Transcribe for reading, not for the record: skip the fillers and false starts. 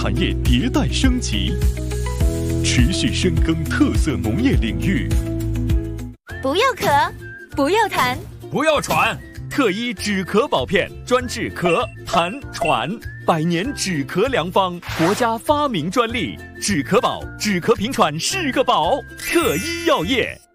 产业迭代升级，持续深耕特色农业领域。 不要咳，不要痰， 不要喘， 特医止咳宝片专治咳、痰、喘，100年止咳良方，国家发明专利，止咳宝，止咳平喘是个宝。特医药业。